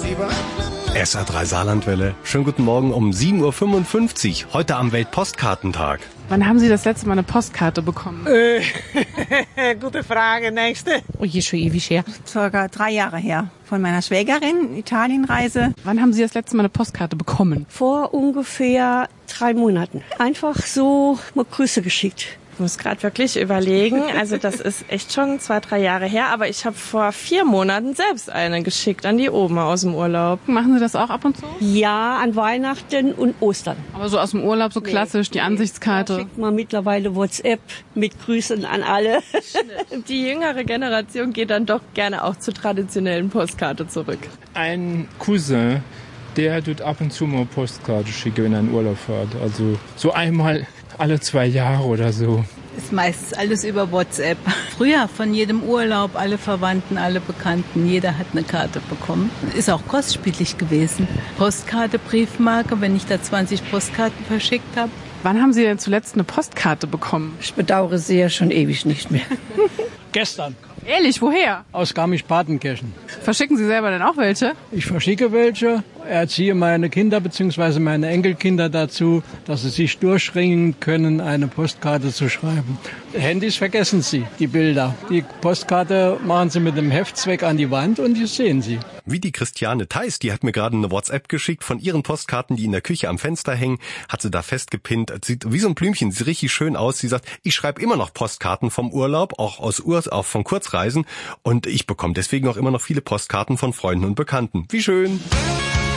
SR3 Saarlandwelle. Schönen guten Morgen um 7.55 Uhr, heute am Weltpostkartentag. Wann haben Sie das letzte Mal eine Postkarte bekommen? Gute Frage, nächste. Oh je, schon ewig her. Circa 3 Jahre her. Von meiner Schwägerin, Italienreise. Wann haben Sie das letzte Mal eine Postkarte bekommen? Vor ungefähr 3 Monaten. Einfach so mal Grüße geschickt. Ich muss gerade wirklich überlegen, also das ist echt schon 2-3 Jahre her, aber ich habe vor 4 Monaten selbst eine geschickt an die Oma aus dem Urlaub. Machen Sie das auch ab und zu? Ja, an Weihnachten und Ostern. Aber so aus dem Urlaub, so klassisch, die Ansichtskarte. Da schickt man mittlerweile WhatsApp mit Grüßen an alle. Die jüngere Generation geht dann doch gerne auch zur traditionellen Postkarte zurück. Ein Cousin, der tut ab und zu mal Postkarte schicken, wenn er in Urlaub fährt. Also so einmal alle 2 Jahre oder so. Ist meistens alles über WhatsApp. Früher von jedem Urlaub, alle Verwandten, alle Bekannten, jeder hat eine Karte bekommen. Ist auch kostspielig gewesen. Postkarte, Briefmarke, wenn ich da 20 Postkarten verschickt habe. Wann haben Sie denn zuletzt eine Postkarte bekommen? Ich bedauere sehr, schon ewig nicht mehr. Gestern. Ehrlich, woher? Aus Garmisch-Partenkirchen. Verschicken Sie selber denn auch welche? Ich verschicke welche, erziehe meine Kinder bzw. meine Enkelkinder dazu, dass sie sich durchringen können, eine Postkarte zu schreiben. Handys vergessen sie, die Bilder. Die Postkarte machen sie mit dem Heftzweck an die Wand und die sehen sie. Wie die Christiane Theis, die hat mir gerade eine WhatsApp geschickt von ihren Postkarten, die in der Küche am Fenster hängen, hat sie da festgepinnt, sieht wie so ein Blümchen, sieht richtig schön aus. Sie sagt, ich schreibe immer noch Postkarten vom Urlaub, auch von Kurzreisen und ich bekomme deswegen auch immer noch viele Postkarten von Freunden und Bekannten. Wie schön!